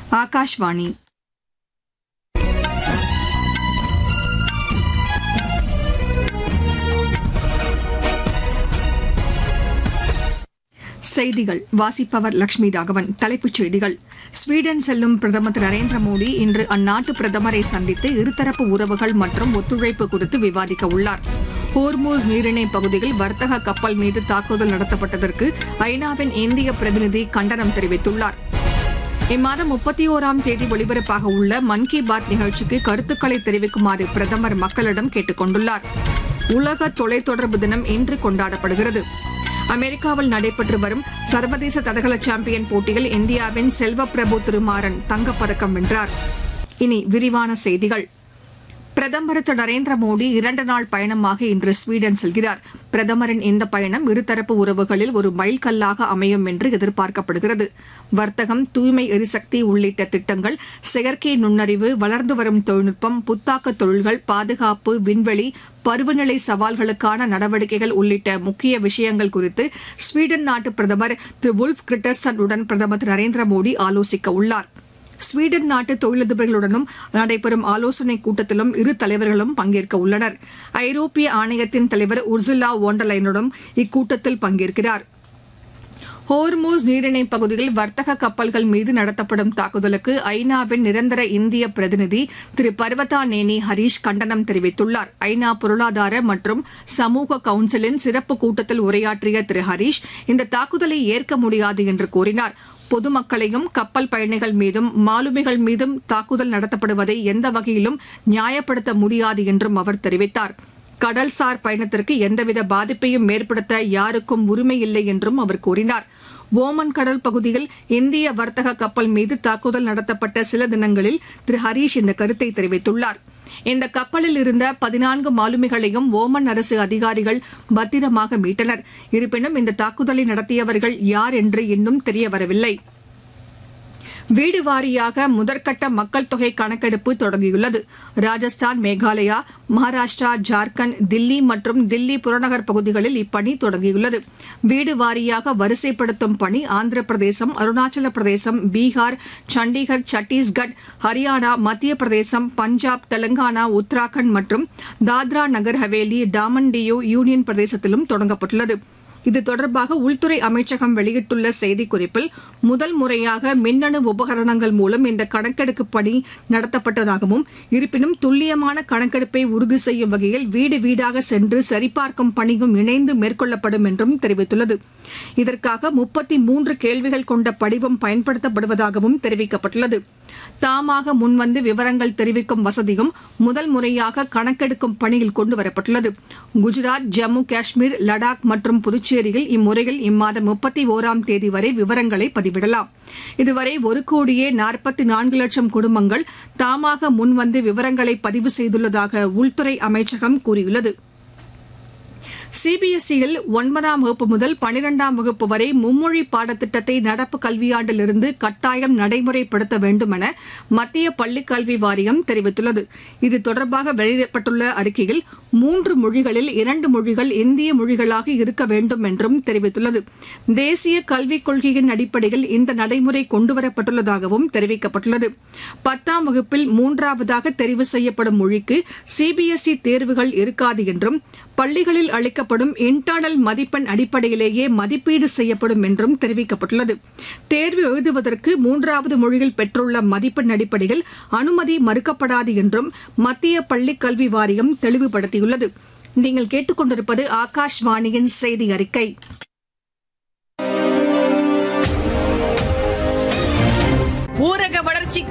ஆகாஷ்வாணி. செய்திகள் வாசிப்பவர் லட்சுமி ராகவன். தலைப்புச் செய்திகள். ஸ்வீடன் செல்லும் பிரதமர் திரு நரேந்திர மோடி இன்று அந்நாட்டு பிரதமரை சந்தித்து இருதரப்பு உறவுகள் மற்றும் ஒத்துழைப்பு குறித்து விவாதிக்க உள்ளார். ஹோர்மூஸ் நீரிணை பகுதியில் வர்த்தக கப்பல் மீது தாக்குதல் நடத்தப்பட்டதற்கு ஐநாவின் இந்திய பிரதிநிதி கண்டனம் தெரிவித்துள்ளார். இம்மாதம் 31ஆம் தேதி ஒலிபரப்பாக உள்ள மன் கி பாத் நிகழ்ச்சிக்கு கருத்துக்களை தெரிவிக்குமாறு பிரதமர் மக்களிடம் கேட்டுக் கொண்டுள்ளார். உலக தொலைத்தொடர்பு தினம் இன்று கொண்டாடப்படுகிறது. அமெரிக்காவில் நடைபெற்று வரும் சர்வதேச தடகள சாம்பியன் போட்டியில் இந்தியாவின் செல்வப்பிரபு திருமாறன் தங்கப்பதக்கம் வென்றார். இனி விரிவான செய்திகள். பிரதமர் திரு நரேந்திர மோடி 2 நாள் பயணமாக இன்று ஸ்வீடன் செல்கிறார். பிரதமரின் இந்த பயணம் இருதரப்பு உறவுகளில் ஒரு மைல்கல்லாக அமையும் என்று எதிர்பார்க்கப்படுகிறது. வர்த்தகம், தூய்மை எரிசக்தி உள்ளிட்ட திட்டங்கள், செயற்கை நுண்ணறிவு, வளர்ந்து வரும் தொழில்நுட்பம், புத்தாக்க தொழில்கள், பாதுகாப்பு, விண்வெளி, பருவநிலை சவால்களுக்கான நடவடிக்கைகள் உள்ளிட்ட முக்கிய விஷயங்கள் குறித்து ஸ்வீடன் நாட்டு பிரதமர் திரு வுல்ஃப் கிரிட்டர்சன் உடன் பிரதமர் திரு நரேந்திர மோடி ஆலோசிக்க உள்ளார். ஸ்வீடன் நாட்டு தொழிலதிபர்களுடனும் நடைபெறும் ஆலோசனைக் கூட்டத்திலும் இரு தலைவர்களும் பங்கேற்க உள்ளனர். ஐரோப்பிய ஆணையத்தின் தலைவர் உர்சுலா வோண்டர்லைனுடன் இக்கூட்டத்தில் பங்கேற்கிறார். ஹோர்மூஸ் நீரிணை பகுதியில் வர்த்தக கப்பல்கள் மீது நடத்தப்படும் தாக்குதலுக்கு ஐநாவின் நிரந்தர இந்திய பிரதிநிதி திரு பர்வதா நேனி ஹரீஷ் கண்டனம் தெரிவித்துள்ளார். ஐநா பொருளாதார மற்றும் சமூக கவுன்சிலின் சிறப்பு கூட்டத்தில் உரையாற்றிய திரு ஹரீஷ் இந்த தாக்குதலை ஏற்க முடியாது என்று கூறினார். பொதுமக்களையும் கப்பல் பயணிகள் மீதும் மாலுமிகள் மீதும் தாக்குதல் நடத்தப்படுவதை எந்த வகையிலும் நியாயப்படுத்த முடியாது என்றும் அவர் தெரிவித்தார். கடல்சார் பயணத்திற்கு எந்தவித பாதிப்பையும் ஏற்படுத்த யாருக்கும் உரிமை இல்லை என்றும் அவர் கூறினார். ஓமன் கடல் பகுதியில் இந்திய வர்த்தக கப்பல் மீது தாக்குதல் நடத்தப்பட்ட சில தினங்களில் திரு ஹரீஷ் இந்த கருத்தை தெரிவித்துள்ளார். இந்த கப்பலில் இருந்த 14 மாலுமிகளையும் ஓமன் அரசு அதிகாரிகள் பத்திரமாக மீட்டனர். இருப்பினும் இந்த தாக்குதலை நடத்தியவர்கள் யார் என்று இன்னும் தெரியவரவில்லை. வீடு வாரியாக முதற்கட்ட மக்கள் தொகை கணக்கெடுப்பு தொடங்கியுள்ளது. ராஜஸ்தான், மேகாலயா, மகாராஷ்டிரா, ஜார்க்கண்ட், தில்லி மற்றும் தில்லி புறநகர் பகுதிகளில் இப்பணி தொடங்கியுள்ளது. வீடு வாரியாக வரிசைப்படுத்தும் பணி ஆந்திர பிரதேசம், அருணாச்சல பிரதேசம், பீகார், சண்டிகர், சத்தீஸ்கட், ஹரியானா, மத்திய பிரதேசம், பஞ்சாப், தெலங்கானா, உத்தராகண்ட் மற்றும் தாத்ரா நகர் ஹவேலி, டாமன் டியூ யூனியன் பிரதேசத்திலும் தொடங்கப்பட்டுள்ளது. இது தொடர்பாக உள்துறை அமைச்சகம் வெளியிட்டுள்ள செய்திக்குறிப்பில் முதல் முறையாக மின்னணு உபகரணங்கள் மூலம் இந்த கணக்கெடுப்பு பணி நடத்தப்பட்டதாகவும், இருப்பினும் துல்லியமான கணக்கெடுப்பை உறுதி செய்யும் வகையில் வீடு வீடாக சென்று சரிபார்க்கும் பணியும் இணைந்து மேற்கொள்ளப்படும் என்றும் தெரிவித்துள்ளது. இதற்காக 33 கேள்விகள் கொண்ட படிவம் பயன்படுத்தப்படுவதாகவும் தெரிவிக்கப்பட்டுள்ளது. தாமாக முன்வந்து விவரங்கள் தெரிவிக்கும் வசதியும் முதல் முறையாக கணக்கெடுக்கும் பணியில் கொண்டுவரப்பட்டுள்ளது. குஜராத், ஜம்மு காஷ்மீர், லடாக் மற்றும் புதுச்சேரியில் இம்முறையில் இம்மாதம் 31ஆம் தேதி வரை விவரங்களை பதிவிடலாம். இதுவரை 1,44,00,000 குடும்பங்கள் தாமாக முன்வந்து விவரங்களை பதிவு செய்துள்ளதாக உள்துறை அமைச்சகம் கூறியுள்ளது. சிபிஎஸ்இயில் 9ஆம் வகுப்பு முதல் 12ஆம் வகுப்பு வரை மும்மொழி பாடத்திட்டத்தை நடப்பு கல்வியாண்டிலிருந்து கட்டாயம் நடைமுறைப்படுத்த வேண்டும் என மத்திய பள்ளிக் கல்வி வாரியம் தெரிவித்துள்ளது. இது தொடர்பாக வெளியிடப்பட்டுள்ள அறிக்கையில் 3 மொழிகளில் 2 மொழிகள் இந்திய மொழிகளாக இருக்க வேண்டும் என்றும் தெரிவித்துள்ளது. தேசிய கல்விக் கொள்கையின் அடிப்படையில் இந்த நடைமுறை கொண்டுவரப்பட்டுள்ளதாகவும் தெரிவிக்கப்பட்டுள்ளது. 10ஆம் வகுப்பில் 3வது தெரிவு செய்யப்படும் மொழிக்கு சிபிஎஸ்இ தேர்வுகள் இருக்காது என்றும், பள்ளிகளில் அளிக்கப்படும் இன்டர்னல் மதிப்பெண் அடிப்படையிலேயே மதிப்பீடு செய்யப்படும் என்றும் தெரிவிக்கப்பட்டுள்ளது. தேர்வு எழுதுவதற்கு 3வது மொழியில் பெற்றுள்ள மதிப்பெண் அடிப்படையில் அனுமதி மறுக்கப்படாது என்றும் மத்திய பள்ளிக் கல்வி வாரியம் தெளிவுபடுத்தியுள்ளது. நீங்கள் கேட்டுக் கொண்டிருப்பது ஆகாஷ்வாணியின் செய்தி அறிக்கை.